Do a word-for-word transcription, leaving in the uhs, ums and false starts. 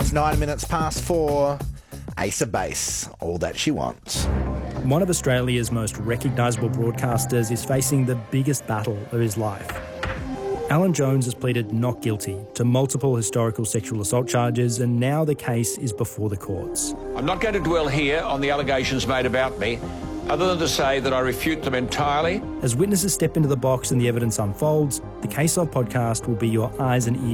It's nine minutes past four. Ace of Base, all that she wants. One of Australia's most recognisable broadcasters is facing the biggest battle of his life. Alan Jones has pleaded not guilty to multiple historical sexual assault charges, and now the case is before the courts. I'm not going to dwell here on the allegations made about me, other than to say that I refute them entirely. As witnesses step into the box and the evidence unfolds, the Case Of podcast will be your eyes and ears